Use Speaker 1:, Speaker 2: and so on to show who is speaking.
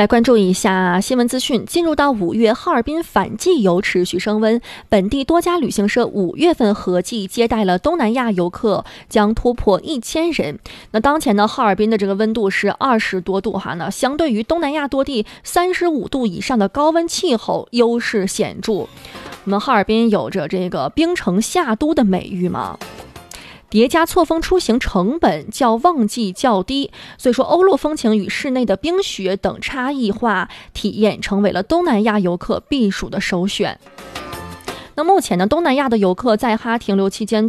Speaker 1: 来关注一下新闻资讯。进入到5月，哈尔滨反季游持续升温，本地多家旅行社5月份合计接待了东南亚游客将突破1000人。那当前呢，哈尔滨的这个温度是20多度哈，那相对于东南亚多地35度以上的高温气候优势显著。我们哈尔滨有着这个冰城夏都的美誉嘛。叠加错峰出行成本较旺季较低，所以说欧陆风情与室内的冰雪等差异化体验成为了东南亚游客避暑的首选。那目前呢，东南亚的游客在哈停留期间